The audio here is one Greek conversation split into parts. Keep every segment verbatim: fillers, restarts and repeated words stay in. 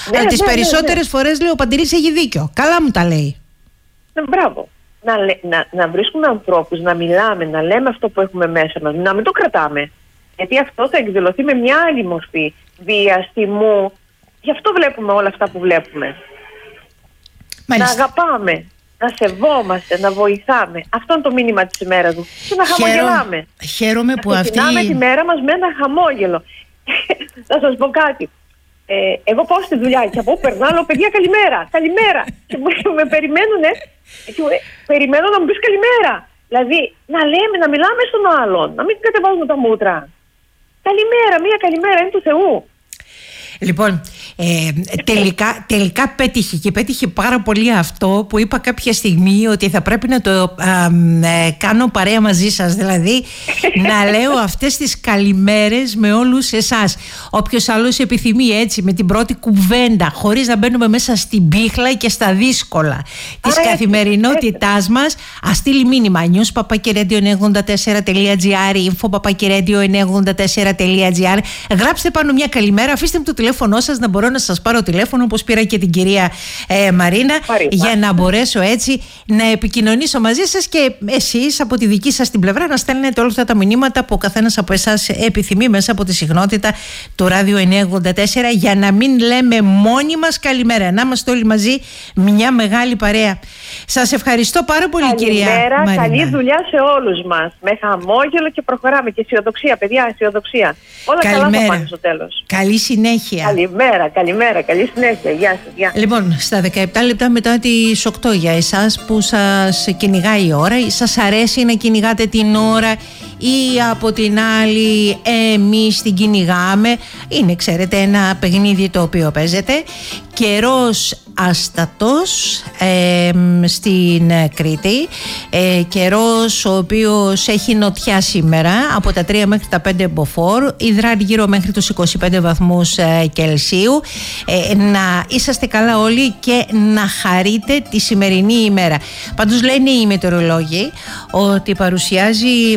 Ναι, Αλλά τις ναι, περισσότερες ναι, ναι. φορές λέει ο Παντελής έχει δίκιο. Καλά μου τα λέει. Ναι, μπράβο. Να, να, να βρίσκουμε ανθρώπους, να μιλάμε, να λέμε αυτό που έχουμε μέσα μας, να μην το κρατάμε. Γιατί αυτό θα εκδηλωθεί με μια άλλη μορφή βίας, τιμού. Γι' αυτό βλέπουμε όλα αυτά που βλέπουμε. Μάλιστα. Να αγαπάμε, να σεβόμαστε, να βοηθάμε. Αυτό είναι το μήνυμα της ημέρας μου. Και να Χαίρο, χαμογελάμε. Χαίρομαι που να αυτή... ξεκινάμε τη μέρα μας με ένα χαμόγελο. Θα σας πω κάτι. Ε, εγώ πάω στη δουλειά και από όπου περνάω, λέω παιδιά καλημέρα, καλημέρα. Και με περιμένουνε, και περιμένω να μου πεις καλημέρα. Δηλαδή να λέμε, να μιλάμε στον άλλον, να μην κατεβάζουμε τα μούτρα. Καλημέρα, μία καλημέρα είναι του Θεού. Λοιπόν, ε, τελικά, τελικά πέτυχε και πέτυχε πάρα πολύ αυτό που είπα κάποια στιγμή, ότι θα πρέπει να το α, ε, κάνω παρέα μαζί σας, δηλαδή να λέω αυτές τις καλημέρες με όλους εσάς. Όποιος άλλος επιθυμεί, έτσι με την πρώτη κουβέντα, χωρίς να μπαίνουμε μέσα στην πίχλα και στα δύσκολα της Άρα, καθημερινότητάς έτσι. μας, ας στείλει μήνυμα news παπάκι radio εννιακόσια ογδόντα τέσσερα τελεία gr, info παπάκι radio εννιακόσια ογδόντα τέσσερα τελεία gr. Γράψτε πάνω μια καλημέρα, αφήστε μου το τηλέφωνο σας να μπορώ να σας πάρω τηλέφωνο, όπως πήρα και την κυρία ε, Μαρίνα, Μαρίνα, για να μπορέσω έτσι να επικοινωνήσω μαζί σας και εσείς από τη δική σας την πλευρά να στέλνετε όλα αυτά τα μηνύματα που ο καθένας από εσάς επιθυμεί μέσα από τη συχνότητα του Ράδιο εννιακόσια ογδόντα τέσσερα, για να μην λέμε μόνοι μας καλημέρα, να είμαστε όλοι μαζί μια μεγάλη παρέα. Σας ευχαριστώ πάρα πολύ, καλημέρα, κυρία Μαρίνα. Καλή δουλειά σε όλους μας. Με χαμόγελο και προχωράμε. Και αισιοδοξία, παιδιά, αισιοδοξία. Όλα καλημέρα. καλά θα πάνε στο τέλος. Καλή συνέχεια. Καλημέρα, καλημέρα, καλή συνέχεια. Γεια σας. Γεια. Λοιπόν, στα δεκαεπτά λεπτά μετά τις οκτώ, για εσάς που σας κυνηγάει η ώρα ή σας αρέσει να κυνηγάτε την ώρα, ή από την άλλη εμείς την κυνηγάμε, είναι, ξέρετε, ένα παιχνίδι το οποίο παίζεται. Καιρός αστατός ε, στην Κρήτη, ε, καιρός ο οποίος έχει νοτιά σήμερα από τα τρία μέχρι τα πέντε μποφόρ, υδράρει γύρω μέχρι τους είκοσι πέντε βαθμούς ε, Κελσίου. ε, να είσαστε καλά όλοι και να χαρείτε τη σημερινή ημέρα. Πάντως λένε οι μετεωρολόγοι ότι παρουσιάζει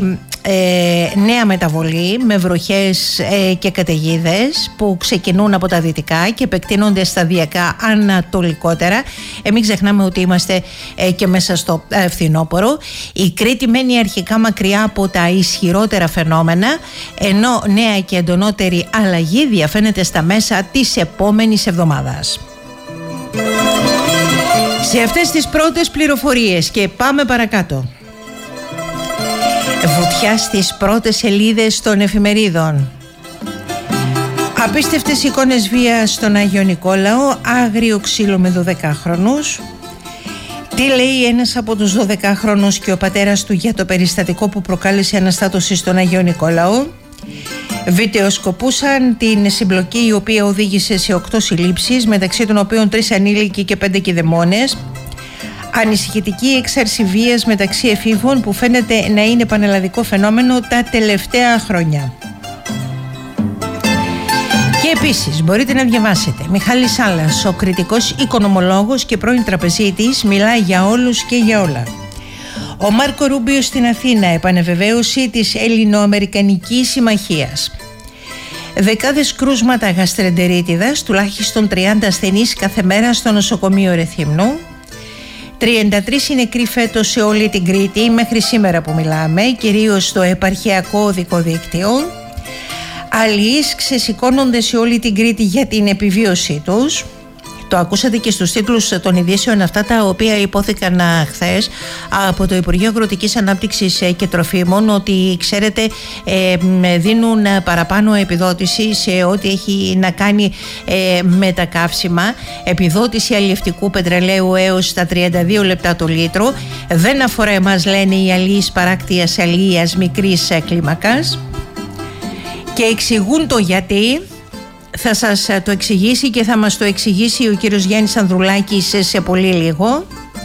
Ε, νέα μεταβολή με βροχές ε, και καταιγίδες που ξεκινούν από τα δυτικά και επεκτείνονται σταδιακά ανατολικότερα. Ε, μην ξεχνάμε ότι είμαστε ε, και μέσα στο ε, φθινόπωρο. Η Κρήτη μένει αρχικά μακριά από τα ισχυρότερα φαινόμενα, ενώ νέα και εντονότερη αλλαγή διαφαίνεται στα μέσα της επόμενης εβδομάδας. Σε αυτές τις πρώτες πληροφορίες, και πάμε παρακάτω. Βουτιά στις πρώτες σελίδες των εφημερίδων. Απίστευτες εικόνες βίας στον Άγιο Νικόλαο, άγριο ξύλο με δωδεκάχρονους. Τι λέει ένας από τους δωδεκάχρονους και ο πατέρας του για το περιστατικό που προκάλεσε αναστάτωση στον Άγιο Νικόλαο. Βιτεοσκοπούσαν την συμπλοκή η οποία οδήγησε σε οκτώ συλλήψεις, μεταξύ των οποίων τρεις ανήλικοι και πέντε κηδεμόνες. Ανησυχητική έξαρση βίας μεταξύ εφήβων που φαίνεται να είναι πανελλαδικό φαινόμενο τα τελευταία χρόνια. Και επίσης μπορείτε να διαβάσετε: Μιχάλης Σάλλας, ο κριτικός οικονομολόγος και πρώην τραπεζίτης, μιλάει για όλους και για όλα. Ο Μάρκο Ρούμπιο στην Αθήνα, επανεβεβαίωση της Ελληνοαμερικανικής Συμμαχίας. Δεκάδες κρούσματα γαστρεντερίτιδας, τουλάχιστον τριάντα ασθενείς κάθε μέρα στο νοσοκομείο Ρεθύμνου. τριάντα τρεις είναι νεκροί φέτος σε όλη την Κρήτη μέχρι σήμερα που μιλάμε, κυρίως στο επαρχιακό οδικό δίκτυο. Αλληλείς ξεσηκώνονται σε όλη την Κρήτη για την επιβίωσή τους. Το ακούσατε και στους τίτλους των ειδήσεων αυτά, τα οποία υπόθηκαν χθες από το Υπουργείο Αγροτικής Ανάπτυξης και Τροφίμων, ότι ξέρετε δίνουν παραπάνω επιδότηση σε ό,τι έχει να κάνει με τα καύσιμα, επιδότηση αλλιευτικού πετρελαίου έως τα τριάντα δύο λεπτά το λίτρο. Δεν αφορά εμάς, λένε οι αλληλείς παράκτειας αλληλείας μικρής κλίμακας, και εξηγούν το γιατί. Θα σας το εξηγήσει και θα μας το εξηγήσει ο κύριος Γιάννης Ανδρουλάκης σε πολύ λίγο.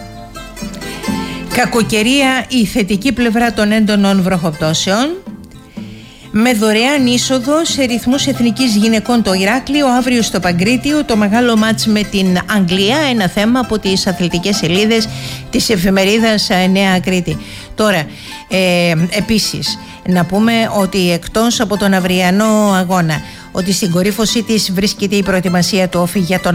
Κακοκαιρία, η θετική πλευρά των έντονων βροχοπτώσεων. Με δωρεάν είσοδο σε ρυθμούς εθνικής γυναικών το Ηράκλειο, αύριο στο Παγκρίτιο το μεγάλο μάτς με την Αγγλία, ένα θέμα από τις αθλητικές σελίδες της εφημερίδας Νέα Κρήτη. Τώρα, ε, επίσης, να πούμε ότι εκτός από τον αυριανό αγώνα, ότι στην κορύφωσή της βρίσκεται η προετοιμασία του Όφη για τον